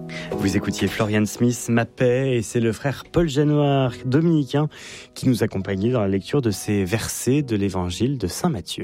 Vous écoutiez Florian Smith, Ma paix, et c'est le frère Paul Janoir, dominicain, qui nous accompagnait dans la lecture de ces versets de l'évangile de Saint Matthieu.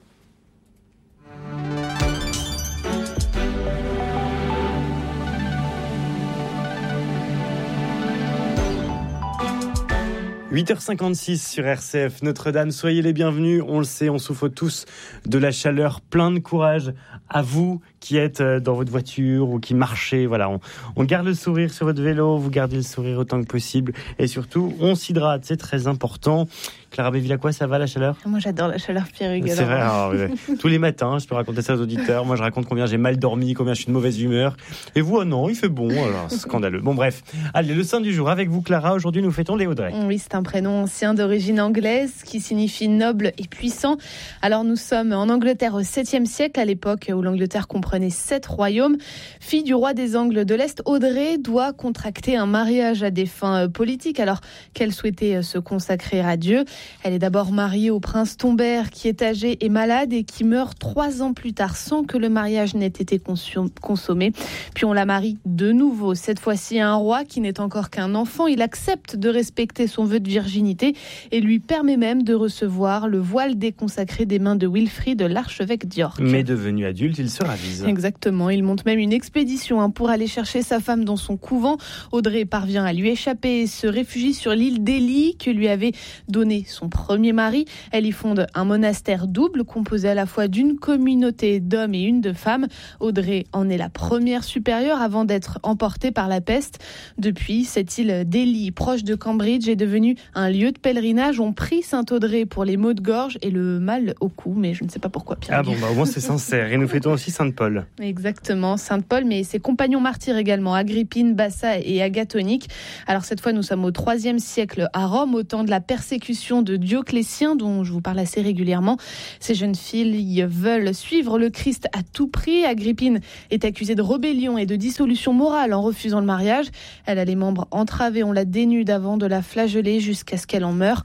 « 8h56 sur RCF, Notre-Dame, soyez les bienvenus. On le sait, on souffre tous de la chaleur, plein de courage à vous qui êtes dans votre voiture ou qui marchez. Voilà, on garde le sourire sur votre vélo, vous gardez le sourire autant que possible et surtout, on s'hydrate, c'est très important. Clara Bévilacqua, ça va la chaleur ? Moi j'adore la chaleur, Pierre-Hugues. C'est vrai, alors, tous les matins, je peux raconter ça aux auditeurs. Moi je raconte combien j'ai mal dormi, combien je suis de mauvaise humeur. Et vous, oh non, il fait bon, alors scandaleux. Bon bref, allez, le saint du jour avec vous Clara, aujourd'hui nous fêtons Léo Drey. Oui, c'est un prénom ancien d'origine anglaise qui signifie noble et puissant. Alors nous sommes en Angleterre au 7e siècle, à l'époque où l'Angleterre comprenait 7 royaumes. Fille du roi des Angles de l'Est, Audrey doit contracter un mariage à des fins politiques alors qu'elle souhaitait se consacrer à Dieu. Elle est d'abord mariée au prince Tombert qui est âgé et malade et qui meurt 3 ans plus tard sans que le mariage n'ait été consommé. Puis on la marie de nouveau, cette fois-ci à un roi qui n'est encore qu'un enfant. Il accepte de respecter son vœu de virginité et lui permet même de recevoir le voile déconsacré des mains de Wilfrid, l'archevêque d'York. Mais devenu adulte, il se ravise. Exactement, il monte même une expédition pour aller chercher sa femme dans son couvent. Audrey parvient à lui échapper et se réfugie sur l'île d'Ely que lui avait donné son premier mari. Elle y fonde un monastère double composé à la fois d'une communauté d'hommes et une de femmes. Audrey en est la première supérieure avant d'être emportée par la peste. Depuis, cette île d'Ely, proche de Cambridge, est devenue un lieu de pèlerinage. On prie Sainte-Audrey pour les maux de gorge et le mal au cou, mais je ne sais pas pourquoi, Pierre. Ah bon, au moins c'est sincère. Et nous fêtons aussi Sainte-Paul. Exactement, Sainte-Paul, mais ses compagnons martyrs également, Agrippine, Bassa et Agathonique. Alors cette fois, nous sommes au 3e siècle à Rome, au temps de la persécution de Dioclétien, dont je vous parle assez régulièrement. Ces jeunes filles veulent suivre le Christ à tout prix. Agrippine est accusée de rébellion et de dissolution morale en refusant le mariage. Elle a les membres entravés, on la dénude avant de la flageller jusqu'à ce qu'elle en meure.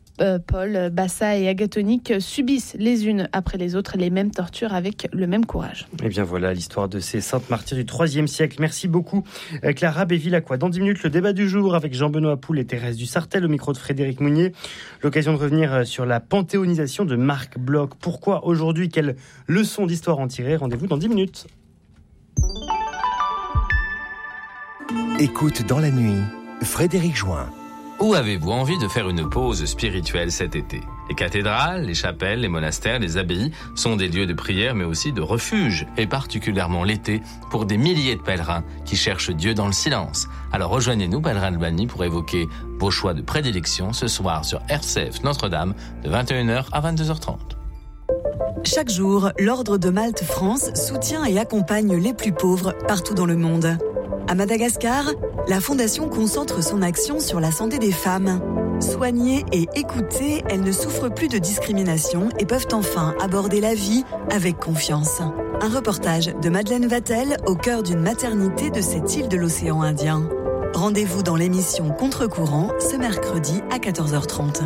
Paul, Bassa et Agathonique subissent les unes après les autres les mêmes tortures avec le même courage. Et bien voilà l'histoire de ces saintes martyrs du 3e siècle. Merci beaucoup Clara Bévilacqua. Dans 10 minutes, le débat du jour avec Jean-Benoît Poul et Thérèse Dussartel au micro de Frédéric Mounier. L'occasion de revenir sur la panthéonisation de Marc Bloch. Pourquoi aujourd'hui ? Quelle leçon d'histoire en tirer ? Rendez-vous dans 10 minutes. Écoute dans la nuit, Frédéric Join. Où avez-vous envie de faire une pause spirituelle cet été ? Les cathédrales, les chapelles, les monastères, les abbayes sont des lieux de prière mais aussi de refuge, et particulièrement l'été, pour des milliers de pèlerins qui cherchent Dieu dans le silence. Alors rejoignez-nous, Pèlerins Albany, pour évoquer vos choix de prédilection ce soir sur RCF Notre-Dame de 21h à 22h30. Chaque jour, l'Ordre de Malte France soutient et accompagne les plus pauvres partout dans le monde. À Madagascar, la Fondation concentre son action sur la santé des femmes. Soignées et écoutées, elles ne souffrent plus de discrimination et peuvent enfin aborder la vie avec confiance. Un reportage de Madeleine Vatel au cœur d'une maternité de cette île de l'océan Indien. Rendez-vous dans l'émission Contre-courant ce mercredi à 14h30.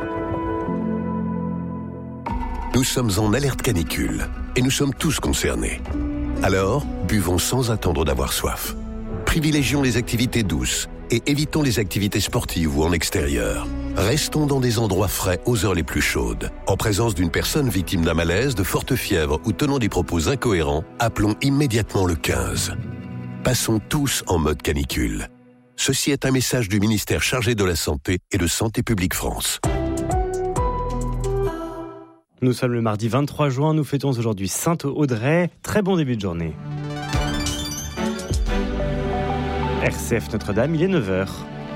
Nous sommes en alerte canicule et nous sommes tous concernés. Alors, buvons sans attendre d'avoir soif. Privilégions les activités douces et évitons les activités sportives ou en extérieur. Restons dans des endroits frais aux heures les plus chaudes. En présence d'une personne victime d'un malaise, de forte fièvre ou tenant des propos incohérents, appelons immédiatement le 15. Passons tous en mode canicule. Ceci est un message du ministère chargé de la Santé et de Santé publique France. Nous sommes le mardi 23 juin, nous fêtons aujourd'hui Sainte-Audrey. Très bon début de journée. RCF Notre-Dame, il est 9h.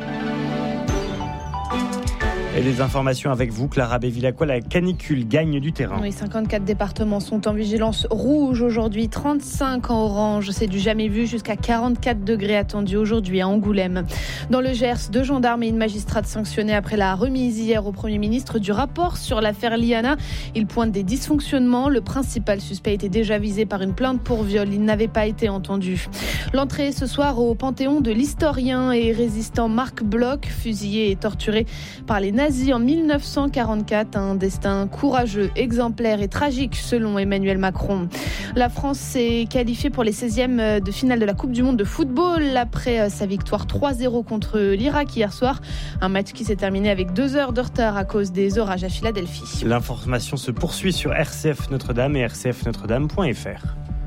Et les informations avec vous, Clara Bévilacqua, la canicule gagne du terrain. Oui, 54 départements sont en vigilance rouge aujourd'hui, 35 en orange. C'est du jamais vu, jusqu'à 44 degrés attendus aujourd'hui à Angoulême. Dans le Gers, 2 gendarmes et une magistrate sanctionnés après la remise hier au Premier ministre du rapport sur l'affaire Liana. Il pointe des dysfonctionnements. Le principal suspect était déjà visé par une plainte pour viol. Il n'avait pas été entendu. L'entrée ce soir au Panthéon de l'historien et résistant Marc Bloch, fusillé et torturé par les nazis en 1944. Un destin courageux, exemplaire et tragique selon Emmanuel Macron. La France s'est qualifiée pour les 16e de finale de la Coupe du Monde de football après sa victoire 3-0 contre l'Irak hier soir. Un match qui s'est terminé avec 2 heures de retard à cause des orages à Philadelphie. L'information se poursuit sur RCF Notre-Dame et rcfnotredame.fr.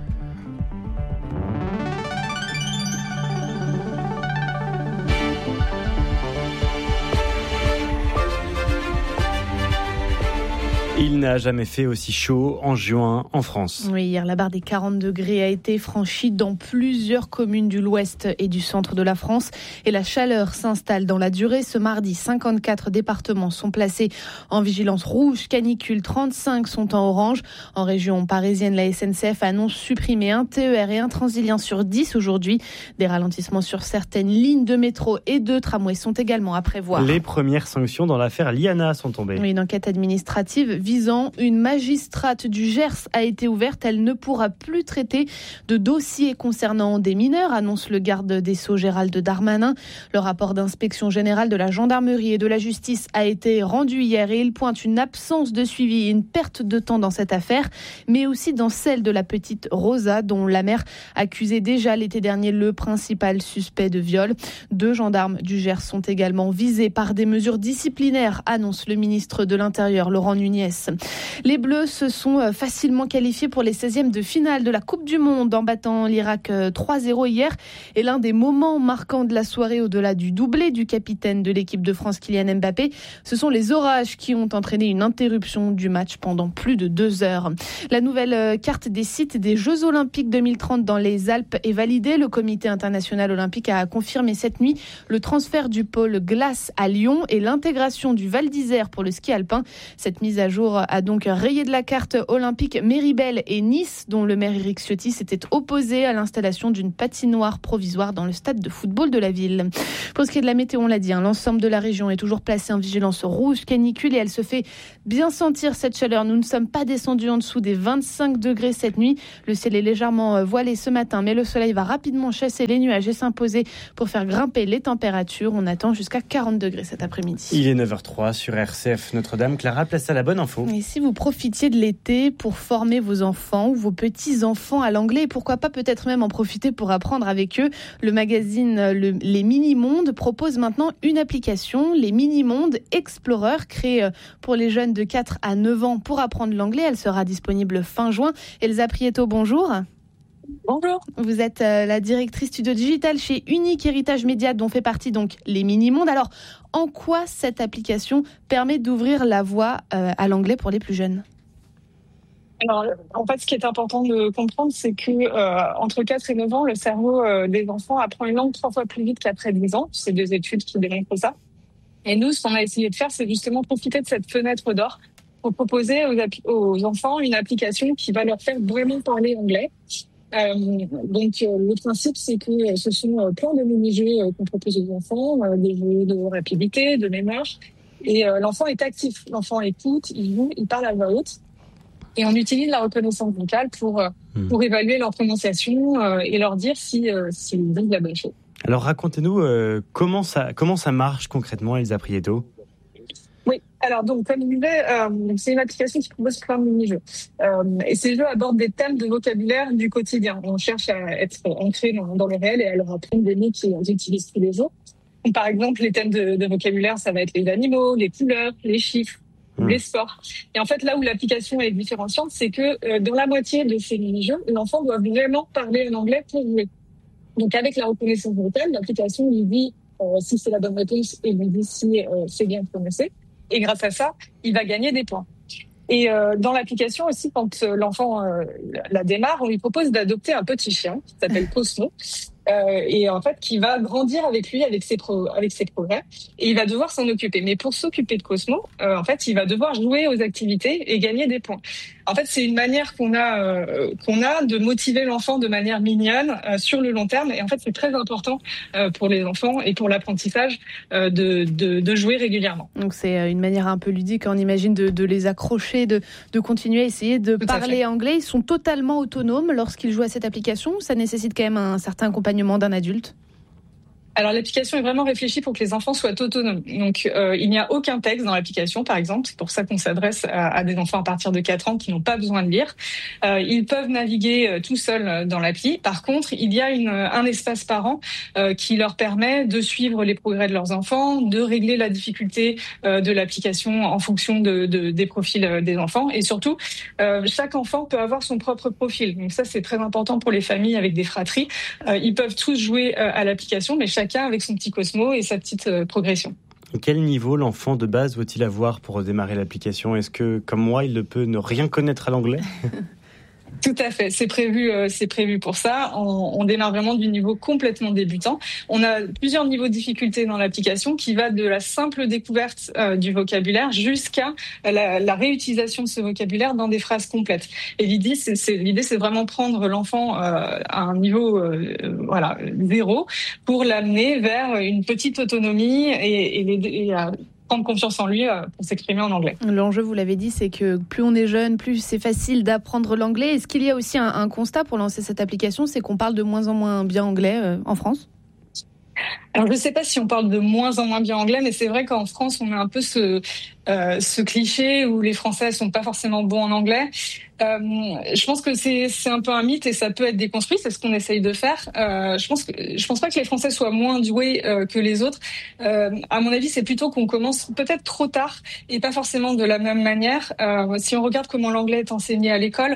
Il n'a jamais fait aussi chaud en juin en France. Oui, hier, la barre des 40 degrés a été franchie dans plusieurs communes du l'ouest et du centre de la France. Et la chaleur s'installe dans la durée. Ce mardi, 54 départements sont placés en vigilance rouge, canicule, 35 sont en orange. En région parisienne, la SNCF annonce supprimer un TER et un Transilien sur 10 aujourd'hui. Des ralentissements sur certaines lignes de métro et de tramway sont également à prévoir. Les premières sanctions dans l'affaire Liana sont tombées. Oui, une enquête administrative visant une magistrate du Gers a été ouverte. Elle ne pourra plus traiter de dossiers concernant des mineurs, annonce le garde des Sceaux Gérald Darmanin. Le rapport d'inspection générale de la gendarmerie et de la justice a été rendu hier et il pointe une absence de suivi et une perte de temps dans cette affaire, mais aussi dans celle de la petite Rosa, dont la mère accusait déjà l'été dernier le principal suspect de viol. 2 gendarmes du Gers sont également visés par des mesures disciplinaires, annonce le ministre de l'Intérieur, Laurent Nunez. Les Bleus se sont facilement qualifiés pour les 16e de finale de la Coupe du Monde en battant l'Irak 3-0 hier. Et l'un des moments marquants de la soirée, au-delà du doublé du capitaine de l'équipe de France, Kylian Mbappé, ce sont les orages qui ont entraîné une interruption du match pendant plus de 2 heures. La nouvelle carte des sites des Jeux Olympiques 2030 dans les Alpes est validée. Le Comité international olympique a confirmé cette nuit le transfert du pôle glace à Lyon et l'intégration du Val d'Isère pour le ski alpin. Cette mise à jour a donc rayé de la carte olympique Méribel et Nice, dont le maire Éric Ciotti s'était opposé à l'installation d'une patinoire provisoire dans le stade de football de la ville. Pour ce qui est de la météo, on l'a dit, l'ensemble de la région est toujours placé en vigilance rouge canicule et elle se fait bien sentir cette chaleur. Nous ne sommes pas descendus en dessous des 25 degrés cette nuit. Le ciel est légèrement voilé ce matin, mais le soleil va rapidement chasser les nuages et s'imposer pour faire grimper les températures. On attend jusqu'à 40 degrés cet après-midi. Il est 9h03 sur RCF Notre-Dame. Clara, place à la bonne info. Et si vous profitiez de l'été pour former vos enfants ou vos petits-enfants à l'anglais, et pourquoi pas peut-être même en profiter pour apprendre avec eux, le magazine Les Mini-Mondes propose maintenant une application, les Mini-Mondes Explorer, créée pour les jeunes de 4 à 9 ans pour apprendre l'anglais. Elle sera disponible fin juin. Elsa Prieto, bonjour. Bonjour. Vous êtes la directrice studio digital chez Unique Héritage Média, dont fait partie donc les Mini-Mondes. Alors, en quoi cette application permet d'ouvrir la voie à l'anglais pour les plus jeunes ? Alors, en fait, ce qui est important de comprendre, c'est que entre 4 et 9 ans, le cerveau des enfants apprend une langue 3 fois plus vite qu'après 10 ans. C'est des études qui démontrent ça. Et nous, ce qu'on a essayé de faire, c'est justement profiter de cette fenêtre d'or pour proposer aux enfants une application qui va leur faire vraiment parler anglais. Donc le principe, c'est que ce sont plein de mini-jeux qu'on propose aux enfants, des jeux de rapidité, de mémoire, et l'enfant est actif, l'enfant écoute, il joue, il parle à voix haute, et on utilise la reconnaissance vocale pour évaluer leur prononciation et leur dire s'ils disent la bonne chose. Alors racontez-nous comment ça marche concrètement, Elsa Prieto. Oui, alors donc comme je disais, c'est une application qui propose plein de mini-jeux. Et ces jeux abordent des thèmes de vocabulaire du quotidien. On cherche à être ancré dans le réel et à leur apprendre des mots qu'ils utilisent tous les jours. Donc, par exemple, les thèmes de vocabulaire, ça va être les animaux, les couleurs, les chiffres, les sports. Et en fait, là où l'application est différenciante, c'est que dans la moitié de ces mini-jeux, l'enfant doit vraiment parler en anglais pour jouer. Donc avec la reconnaissance vocale, l'application lui dit si c'est la bonne réponse et lui dit si c'est bien prononcé. Et grâce à ça, il va gagner des points. Et dans l'application aussi, quand l'enfant la démarre, on lui propose d'adopter un petit chien qui s'appelle Cosmo. Et en fait, qui va grandir avec lui, avec ses progrès, et il va devoir s'en occuper. Mais pour s'occuper de Cosmo, en fait, il va devoir jouer aux activités et gagner des points. En fait, c'est une manière qu'on a de motiver l'enfant de manière mignonne sur le long terme. Et en fait, c'est très important pour les enfants et pour l'apprentissage de jouer régulièrement. Donc c'est une manière un peu ludique, on imagine, de les accrocher, de continuer à essayer de parler anglais. Ils sont totalement autonomes lorsqu'ils jouent à cette application. Ça nécessite quand même un certain accompagnement d'un adulte. Alors l'application est vraiment réfléchie pour que les enfants soient autonomes. Donc il n'y a aucun texte dans l'application, par exemple. C'est pour ça qu'on s'adresse à des enfants à partir de 4 ans qui n'ont pas besoin de lire. Ils peuvent naviguer tout seuls dans l'appli. Par contre, il y a un espace parent qui leur permet de suivre les progrès de leurs enfants, de régler la difficulté de l'application en fonction des profils des enfants. Et surtout, chaque enfant peut avoir son propre profil. Donc ça, c'est très important pour les familles avec des fratries. Ils peuvent tous jouer à l'application, mais chacun avec son petit Cosmo et sa petite progression. Et quel niveau l'enfant de base doit-il avoir pour démarrer l'application ? Est-ce que, comme moi, il ne peut ne rien connaître à l'anglais ? Tout à fait, c'est prévu pour ça. On démarre vraiment du niveau complètement débutant. On a plusieurs niveaux de difficulté dans l'application qui va de la simple découverte du vocabulaire jusqu'à la réutilisation de ce vocabulaire dans des phrases complètes. Et l'idée, c'est vraiment prendre l'enfant à un niveau 0 pour l'amener vers une petite autonomie et à prendre confiance en lui pour s'exprimer en anglais. L'enjeu, vous l'avez dit, c'est que plus on est jeune, plus c'est facile d'apprendre l'anglais. Est-ce qu'il y a aussi un constat pour lancer cette application, c'est qu'on parle de moins en moins bien anglais en France ? Alors, je ne sais pas si on parle de moins en moins bien anglais, mais c'est vrai qu'en France, on a un peu ce cliché où les Français sont pas forcément bons en anglais. Je pense que c'est un peu un mythe et ça peut être déconstruit. C'est ce qu'on essaye de faire. Je pense pas que les Français soient moins doués que les autres. À mon avis, c'est plutôt qu'on commence peut-être trop tard et pas forcément de la même manière. Si on regarde comment l'anglais est enseigné à l'école,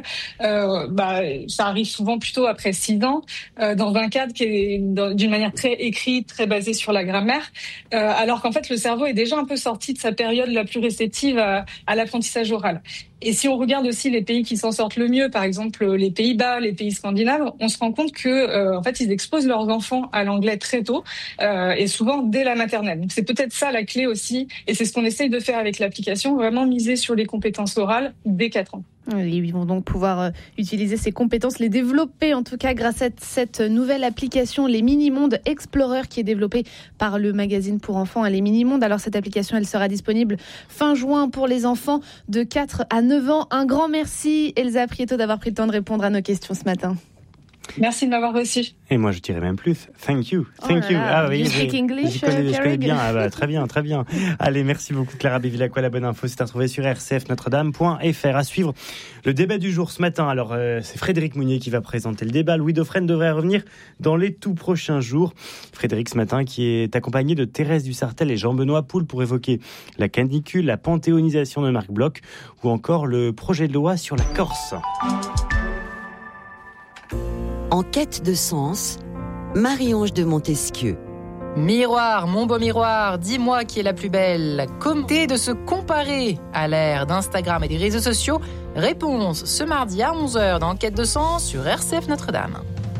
ça arrive souvent plutôt après 6 ans, dans un cadre qui est d'une manière très écrite, très basée sur la grammaire, alors qu'en fait le cerveau est déjà un peu sorti de sa période la plus réceptive à l'apprentissage oral. Et si on regarde aussi les pays qui s'en sortent le mieux, par exemple les Pays-Bas, les pays scandinaves, on se rend compte que en fait ils exposent leurs enfants à l'anglais très tôt et souvent dès la maternelle. Donc c'est peut-être ça la clé aussi, et c'est ce qu'on essaye de faire avec l'application, vraiment miser sur les compétences orales dès 4 ans. Ils vont donc pouvoir utiliser ces compétences, les développer en tout cas grâce à cette nouvelle application, les Mini-Mondes Explorer, qui est développée par le magazine pour enfants, les Mini-Mondes. Alors cette application, elle sera disponible fin juin pour les enfants de 4 à 9 ans. Un grand merci Elsa Prieto d'avoir pris le temps de répondre à nos questions ce matin. Merci de m'avoir reçu. Et moi, je dirais même plus. Thank you. Thank you. Ah oui, you speak English, je connais bien. Très bien, très bien. Allez, merci beaucoup Clara Bevilacqua. La bonne info, c'est à retrouver sur rcfnotredame.fr. À suivre le débat du jour ce matin. Alors, c'est Frédéric Mounier qui va présenter le débat. Louis Dauphren devrait revenir dans les tout prochains jours. Frédéric, ce matin, qui est accompagné de Thérèse Dussartel et Jean-Benoît Poul pour évoquer la canicule, la panthéonisation de Marc Bloch ou encore le projet de loi sur la Corse. En quête de sens, Marie-Ange de Montesquieu. Miroir, mon beau miroir, dis-moi qui est la plus belle. Comté de se comparer à l'ère d'Instagram et des réseaux sociaux. Réponse ce mardi à 11h dans Quête de sens sur RCF Notre-Dame.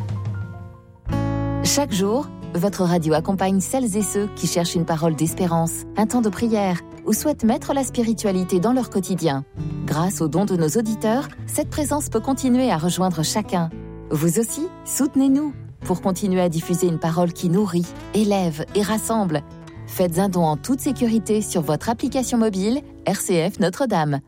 Chaque jour, votre radio accompagne celles et ceux qui cherchent une parole d'espérance, un temps de prière ou souhaitent mettre la spiritualité dans leur quotidien. Grâce aux dons de nos auditeurs, cette présence peut continuer à rejoindre chacun. Vous aussi, soutenez-nous pour continuer à diffuser une parole qui nourrit, élève et rassemble. Faites un don en toute sécurité sur votre application mobile RCF Notre-Dame.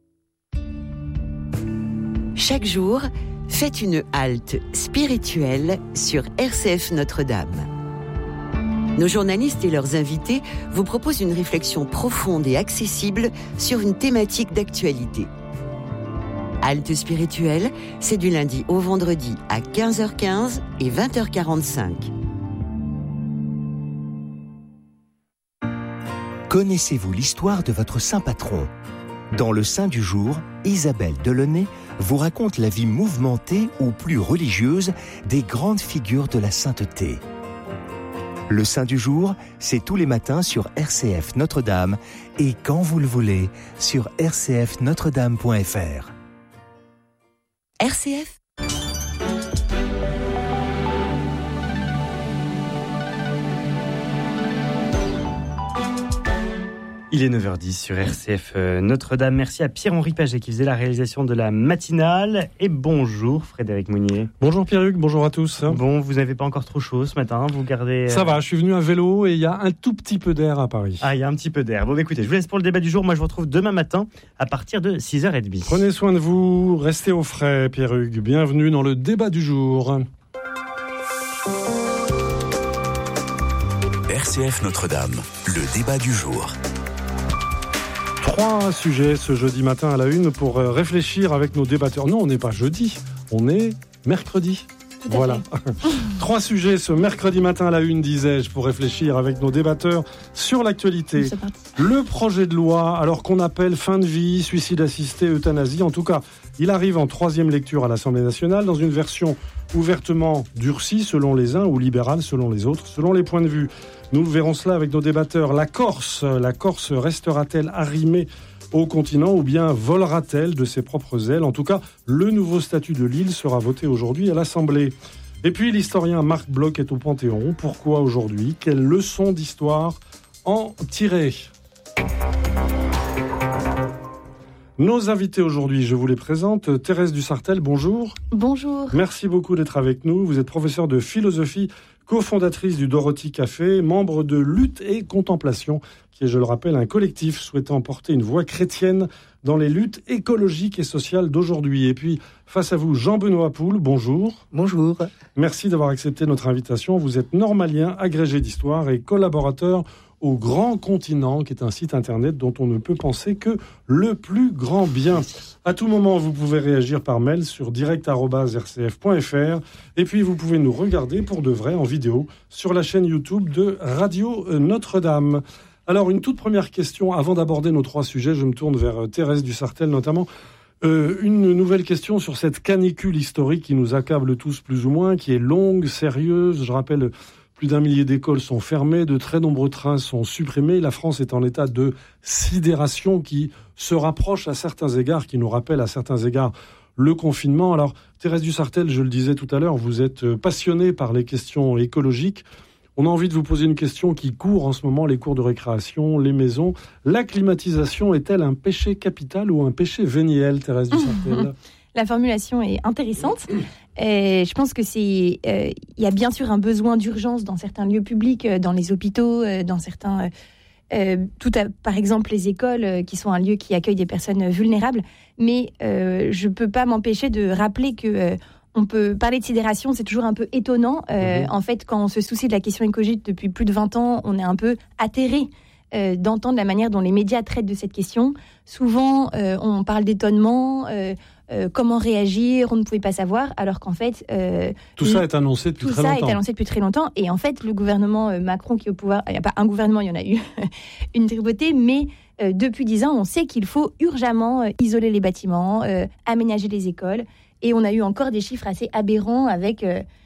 Chaque jour, faites une halte spirituelle sur RCF Notre-Dame. Nos journalistes et leurs invités vous proposent une réflexion profonde et accessible sur une thématique d'actualité. Halte spirituelle, c'est du lundi au vendredi à 15h15 et 20h45. Connaissez-vous l'histoire de votre saint patron ? Dans le Saint du jour, Isabelle Delaunay vous raconte la vie mouvementée ou plus religieuse des grandes figures de la sainteté. Le Saint du jour, c'est tous les matins sur RCF Notre-Dame et quand vous le voulez sur rcfnotredame.fr. RCF. Il est 9h10 sur RCF Notre-Dame. Merci à Pierre-Henri Paget qui faisait la réalisation de la matinale. Et bonjour Frédéric Mounier. Bonjour Pierre-Hugues, bonjour à tous. Bon, vous n'avez pas encore trop chaud ce matin, vous gardez... Ça va, je suis venu à vélo et il y a un tout petit peu d'air à Paris. Ah, il y a un petit peu d'air. Bon, écoutez, je vous laisse pour le débat du jour. Moi, je vous retrouve demain matin à partir de 6h30. Prenez soin de vous, restez au frais Pierre-Hugues. Bienvenue dans le débat du jour. RCF Notre-Dame, le débat du jour. 3 sujets ce jeudi matin à la une pour réfléchir avec nos débatteurs. Non, on n'est pas jeudi, on est mercredi. Voilà. 3 sujets ce mercredi matin à la une, disais-je, pour réfléchir avec nos débatteurs sur l'actualité. Le projet de loi, alors qu'on appelle fin de vie, suicide assisté, euthanasie, en tout cas, il arrive en 3e lecture à l'Assemblée nationale dans une version ouvertement durcie selon les uns ou libérale selon les autres, selon les points de vue. Nous verrons cela avec nos débatteurs. La Corse restera-t-elle arrimée au continent ou bien volera-t-elle de ses propres ailes? En tout cas, le nouveau statut de l'île sera voté aujourd'hui à l'Assemblée. Et puis l'historien Marc Bloch est au Panthéon. Pourquoi aujourd'hui? Quelles leçons d'histoire en tirer? Nos invités aujourd'hui, je vous les présente. Thérèse Dussartel, bonjour. Bonjour. Merci beaucoup d'être avec nous. Vous êtes professeure de philosophie, cofondatrice du Dorothy Café, membre de Lutte et Contemplation, qui est, je le rappelle, un collectif souhaitant porter une voix chrétienne dans les luttes écologiques et sociales d'aujourd'hui. Et puis, face à vous, Jean-Benoît Poul, bonjour. Bonjour. Merci d'avoir accepté notre invitation. Vous êtes normalien, agrégé d'histoire et collaborateur au Grand Continent, qui est un site internet dont on ne peut penser que le plus grand bien. À tout moment, vous pouvez réagir par mail sur direct@rcf.fr et puis vous pouvez nous regarder pour de vrai en vidéo sur la chaîne YouTube de Radio Notre-Dame. Alors, une toute première question, avant d'aborder nos 3 sujets, je me tourne vers Thérèse Dussartel notamment. Une nouvelle question sur cette canicule historique qui nous accable tous plus ou moins, qui est longue, sérieuse. Je rappelle, plus d'1 millier d'écoles sont fermées, de très nombreux trains sont supprimés. La France est en état de sidération qui se rapproche à certains égards, qui nous rappelle à certains égards le confinement. Alors, Thérèse Dussartel, je le disais tout à l'heure, vous êtes passionnée par les questions écologiques. On a envie de vous poser une question qui court en ce moment, les cours de récréation, les maisons. La climatisation est-elle un péché capital ou un péché véniel, Thérèse Dussartel? La formulation est intéressante. Je pense que il y a bien sûr un besoin d'urgence dans certains lieux publics, dans les hôpitaux, dans certains, par exemple les écoles, qui sont un lieu qui accueille des personnes vulnérables. Mais je peux pas m'empêcher de rappeler que on peut parler de sidération, c'est toujours un peu étonnant. En fait, quand on se soucie de la question écologique depuis plus de 20 ans, on est un peu atterré d'entendre la manière dont les médias traitent de cette question. Souvent, on parle d'étonnement, comment réagir, on ne pouvait pas savoir, alors qu'en fait... tout ça est annoncé depuis très longtemps. Tout ça est annoncé depuis très longtemps, et en fait, le gouvernement Macron qui est au pouvoir, il n'y a pas un gouvernement, il y en a eu une tripotée, mais depuis 10 ans, on sait qu'il faut urgemment isoler les bâtiments, aménager les écoles, et on a eu encore des chiffres assez aberrants avec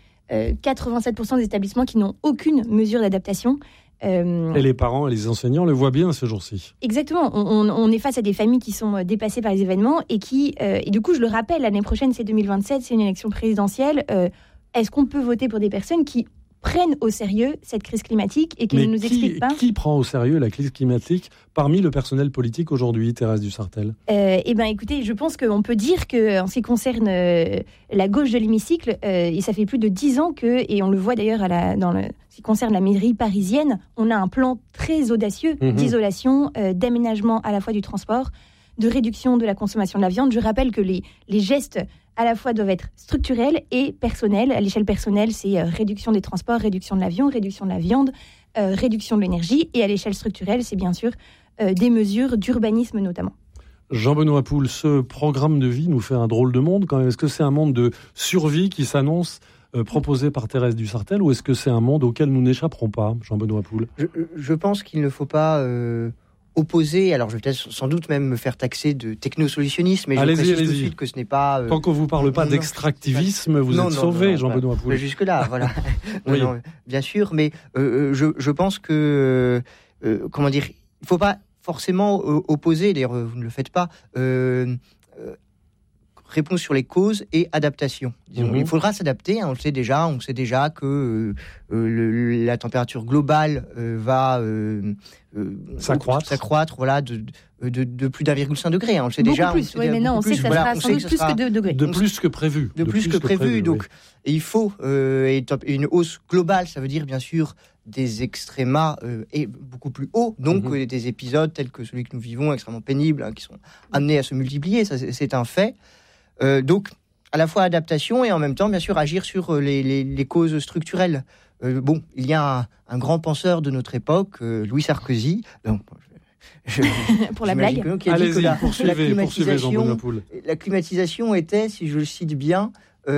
87% des établissements qui n'ont aucune mesure d'adaptation. Et les parents et les enseignants le voient bien ces jours-ci. Exactement. On est face à des familles qui sont dépassées par les événements et qui, et du coup, je le rappelle, l'année prochaine, c'est 2027, c'est une élection présidentielle. Est-ce qu'on peut voter pour des personnes qui prennent au sérieux cette crise climatique et qui ne nous expliquent pas... Qui prend au sérieux la crise climatique parmi le personnel politique aujourd'hui, Thérèse Dussartel? Écoutez, je pense qu'on peut dire qu'en ce qui concerne la gauche de l'hémicycle, et ça fait plus de 10 ans et on le voit d'ailleurs ce qui concerne la mairie parisienne, on a un plan très audacieux d'isolation, d'aménagement à la fois du transport, de réduction de la consommation de la viande. Je rappelle que les gestes à la fois doivent être structurels et personnels. À l'échelle personnelle, c'est réduction des transports, réduction de l'avion, réduction de la viande, réduction de l'énergie. Et à l'échelle structurelle, c'est bien sûr des mesures d'urbanisme notamment. Jean-Benoît Poul, ce programme de vie nous fait un drôle de monde quand même. Est-ce que c'est un monde de survie qui s'annonce proposé par Thérèse Dussartel, ou est-ce que c'est un monde auquel nous n'échapperons pas, Jean-Benoît Poul? Je pense qu'il ne faut pas... opposé, alors je vais peut-être sans doute même me faire taxer de technosolutionnisme, mais je précise tout de suite que ce n'est pas... Tant qu'on ne vous parle pas d'extractivisme, vous êtes sauvé, Jean-Benoît Poul. Jusque-là, voilà. Oui. Non, bien sûr, mais je pense que... comment dire, il ne faut pas forcément opposer, d'ailleurs vous ne le faites pas, réponse sur les causes et adaptation. Il faudra s'adapter, on sait déjà que la température globale va s'accroître voilà, de plus d'1,5 degré. On le sait beaucoup déjà. Plus, oui, mais non, on sait que ça sera sans doute plus que 2 degrés. De plus que prévu. De plus que prévu. Donc, oui. Et il faut une hausse globale, ça veut dire bien sûr des extrémas et beaucoup plus hauts, donc des épisodes tels que celui que nous vivons, extrêmement pénibles, qui sont amenés à se multiplier, ça c'est un fait. Donc, à la fois adaptation et en même temps, bien sûr, agir sur les causes structurelles. Il y a un grand penseur de notre époque, Louis Sarkozy. Pour la blague. Allez-y, poursuivez Jean-Benoît Poul. La climatisation était, si je le cite bien,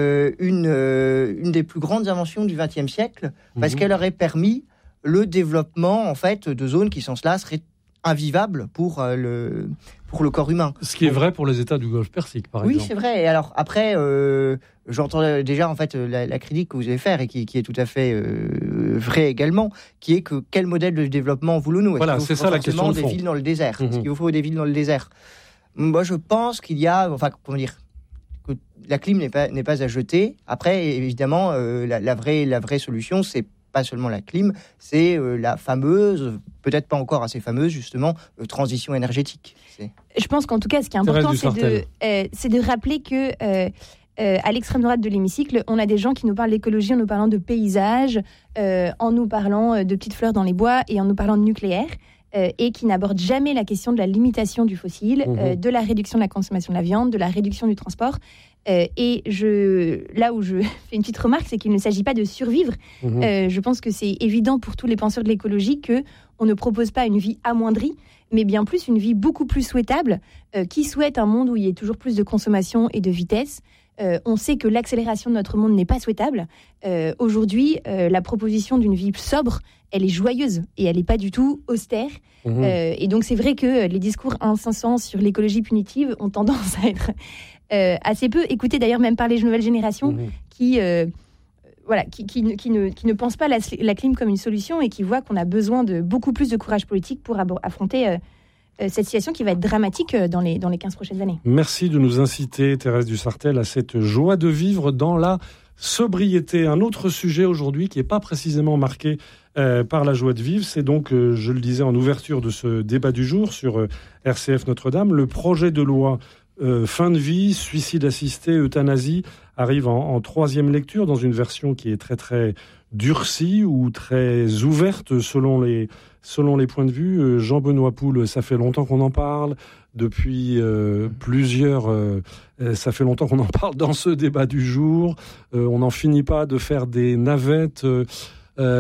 une des plus grandes inventions du XXe siècle, parce qu'elle aurait permis le développement en fait de zones qui sans cela seraient invivables pour le corps humain. Ce qui est vrai pour les États du Golfe Persique, par exemple. Oui, c'est vrai. Et alors après, j'entends déjà en fait la critique que vous allez faire et qui est tout à fait vraie également, qui est que quel modèle de développement voulons-nous ? Voilà, c'est ça la question de fond. Des villes dans le désert. Est-ce qu'il vous faut des villes dans le désert ? Moi, je pense qu'il y a, que la clim n'est pas à jeter. Après, évidemment, la vraie solution, c'est pas seulement la clim, c'est la fameuse, peut-être pas encore assez fameuse, justement, transition énergétique. Je pense qu'en tout cas, ce qui est important, c'est de rappeler que à l'extrême droite de l'hémicycle, on a des gens qui nous parlent d'écologie en nous parlant de paysage, en nous parlant de petites fleurs dans les bois et en nous parlant de nucléaire. Et qui n'aborde jamais la question de la limitation du fossile, de la réduction de la consommation de la viande, de la réduction du transport. Et là où je fais une petite remarque, c'est qu'il ne s'agit pas de survivre. Je pense que c'est évident pour tous les penseurs de l'écologie qu'on ne propose pas une vie amoindrie, mais bien plus une vie beaucoup plus souhaitable, qui souhaite un monde où il y ait toujours plus de consommation et de vitesse. On sait que l'accélération de notre monde n'est pas souhaitable. Aujourd'hui, la proposition d'une vie sobre, elle est joyeuse et elle n'est pas du tout austère. Et donc, c'est vrai que les discours incessants sur l'écologie punitive ont tendance à être assez peu écoutés, d'ailleurs, même par les nouvelles générations qui ne pensent pas la clim comme une solution et qui voient qu'on a besoin de beaucoup plus de courage politique pour affronter cette situation qui va être dramatique dans les 15 prochaines années. Merci de nous inciter, Thérèse Dussartel, à cette joie de vivre dans la sobriété. Un autre sujet aujourd'hui qui n'est pas précisément marqué par la joie de vivre, c'est donc, je le disais en ouverture de ce débat du jour sur RCF Notre-Dame, le projet de loi fin de vie, suicide assisté, euthanasie arrive en troisième lecture dans une version qui est très très durcie ou très ouverte selon les points de vue. Jean-Benoît Poul, ça fait longtemps qu'on en parle. Depuis ça fait longtemps qu'on en parle dans ce débat du jour. On n'en finit pas de faire des navettes.